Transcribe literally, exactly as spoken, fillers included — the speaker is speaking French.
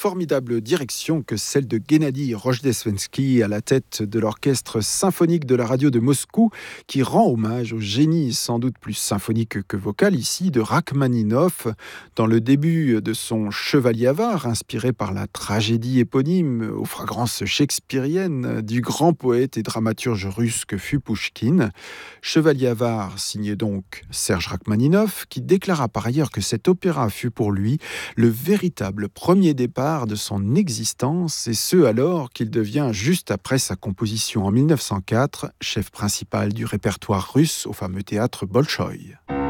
Formidable direction que celle de Guennadi Rojdestvenski à la tête de l'orchestre symphonique de la radio de Moscou, qui rend hommage au génie sans doute plus symphonique que vocal ici de Rachmaninov dans le début de son Chevalier avare, inspiré par la tragédie éponyme aux fragrances shakespeariennes du grand poète et dramaturge russe que fut Pouchkine. Chevalier avare signé donc Serge Rachmaninov, qui déclara par ailleurs que cet opéra fut pour lui le véritable premier départ de son existence, et ce alors qu'il devient, juste après sa composition en mille neuf cent quatre, chef principal du répertoire russe au fameux théâtre Bolchoï.